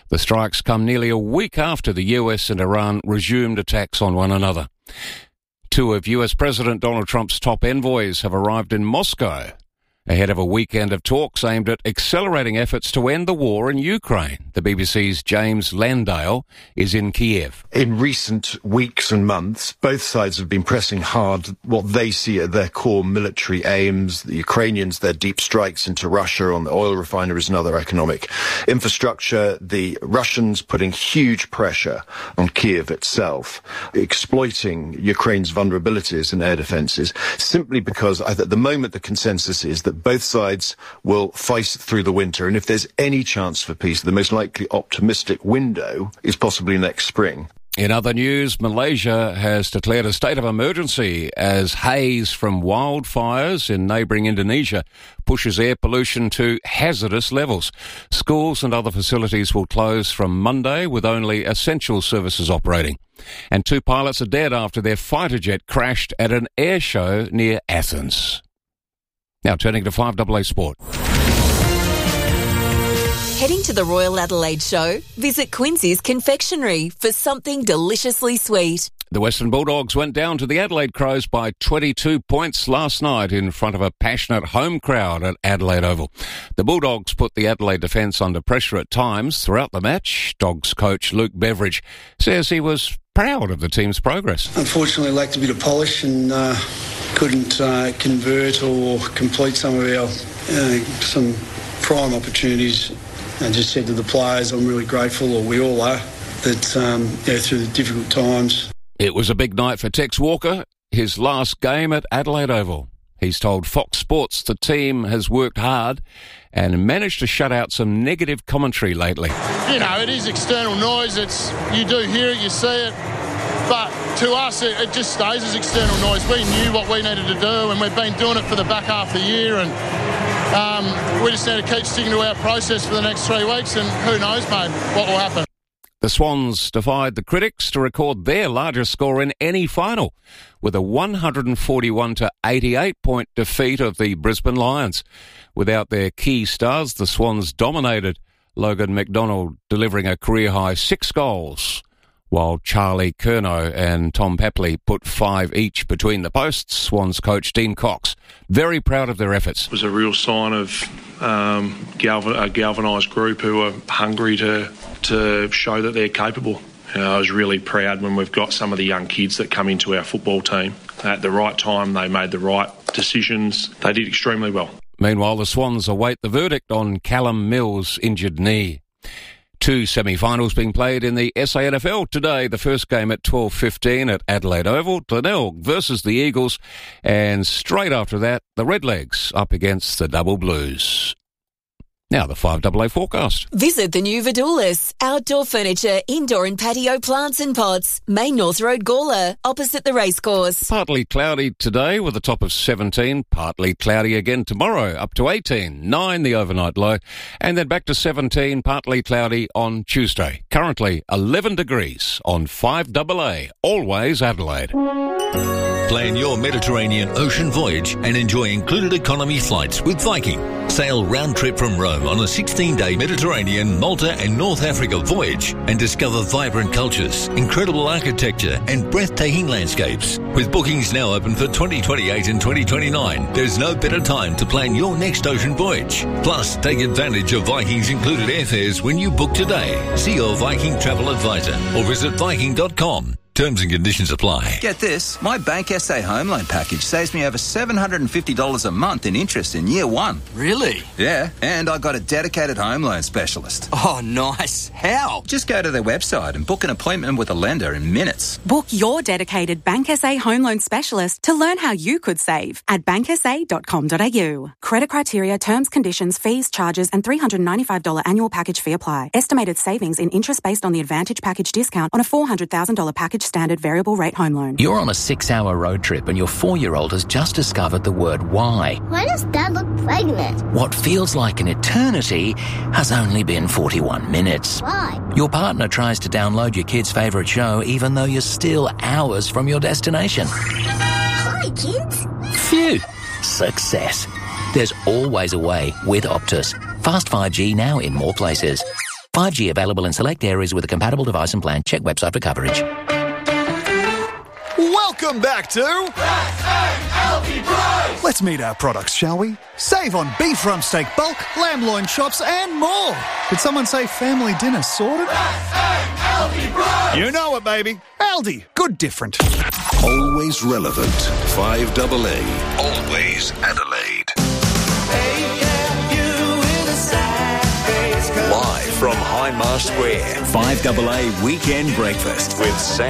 The strikes come nearly a week after the US and Iran resumed attacks on one another. Two of US President Donald Trump's top envoys have arrived in Moscow ahead of a weekend of talks aimed at accelerating efforts to end the war in Ukraine. The BBC's James Landale is in Kiev. In recent weeks and months, both sides have been pressing hard what they see are their core military aims. The Ukrainians, their deep strikes into Russia on the oil refineries and other economic infrastructure. The Russians putting huge pressure on Kiev itself, exploiting Ukraine's vulnerabilities in air defences, simply because at the moment the consensus is that both sides will fight through the winter, and if there's any chance for peace, the most likely optimistic window is possibly next spring. In other news, Malaysia has declared a state of emergency as haze from wildfires in neighbouring Indonesia pushes air pollution to hazardous levels. Schools and other facilities will close from Monday with only essential services operating. And 2 pilots are dead after their fighter jet crashed at an air show near Athens. Now turning to 5AA Sport. Heading to the Royal Adelaide Show? Visit Quincy's Confectionery for something deliciously sweet. The Western Bulldogs went down to the Adelaide Crows by 22 points last night in front of a passionate home crowd at Adelaide Oval. The Bulldogs put the Adelaide defence under pressure at times throughout the match. Dogs coach Luke Beveridge says he was proud of the team's progress. Unfortunately, lacked a bit of polish and couldn't convert or complete some of our some prime opportunities. I just said to the players, I'm really grateful, or we all are, that through the difficult times. It was a big night for Tex Walker, his last game at Adelaide Oval. He's told Fox Sports the team has worked hard and managed to shut out some negative commentary lately. You know, it is external noise. You do hear it, you see it. But to us, it just stays as external noise. We knew what we needed to do, and we've been doing it for the back half of the year. And we just need to keep sticking to our process for the next 3 weeks, and who knows, mate, what will happen. The Swans defied the critics to record their largest score in any final with a 141-88 point defeat of the Brisbane Lions. Without their key stars, the Swans dominated, Logan McDonald delivering a career-high 6 goals, while Charlie Curnow and Tom Papley put 5 each between the posts. Swans coach Dean Cox very proud of their efforts. It was a real sign of a galvanised group who are hungry to show that they're capable. I was really proud when we've got some of the young kids that come into our football team. At the right time, they made the right decisions. They did extremely well. Meanwhile, the Swans await the verdict on Callum Mills' injured knee. 2 semi-finals being played in the SANFL today. The first game at 12:15 at Adelaide Oval, Glenelg versus the Eagles, and straight after that, the Redlegs up against the Double Blues. Now the 5AA forecast. Visit the new Vidoulis, outdoor furniture, indoor and patio plants and pots. Main North Road, Gawler, opposite the racecourse. Partly cloudy today with a top of 17. Partly cloudy again tomorrow, up to 18. 9 the overnight low. And then back to 17, partly cloudy on Tuesday. Currently 11 degrees on 5AA, always Adelaide. Plan your Mediterranean ocean voyage and enjoy included economy flights with Viking. Sail round trip from Rome on a 16-day Mediterranean, Malta and North Africa voyage and discover vibrant cultures, incredible architecture and breathtaking landscapes. With bookings now open for 2028 and 2029, there's no better time to plan your next ocean voyage. Plus, take advantage of Viking's included airfares when you book today. See your Viking travel advisor or visit Viking.com. Terms and conditions apply. Get this, my Bank SA home loan package saves me over $750 a month in interest in year one. Really? Yeah, and I got a dedicated home loan specialist. Oh, nice. How? Just go to their website and book an appointment with a lender in minutes. Book your dedicated Bank SA home loan specialist to learn how you could save at banksa.com.au. Credit criteria, terms, conditions, fees, charges and $395 annual package fee apply. Estimated savings in interest based on the Advantage package discount on a $400,000 package standard variable rate home loan. You're on a 6-hour road trip and your 4-year-old has just discovered the word why. Why does Dad look pregnant? What feels like an eternity has only been 41 minutes. Why? Your partner tries to download your kid's favourite show even though you're still hours from your destination. Hi, kids. Phew. Success. There's always a way with Optus. Fast 5G now in more places. 5G available in select areas with a compatible device and plan. Check website for coverage. Welcome back to... Let's meet our products, shall we? Save on beef rump steak bulk, lamb loin chops and more. Did someone say family dinner sorted? You know it, baby. Aldi. Good different. Always relevant. 5AA. Always Adelaide. Live from Hindmarsh Square, 5AA Weekend Breakfast with Sam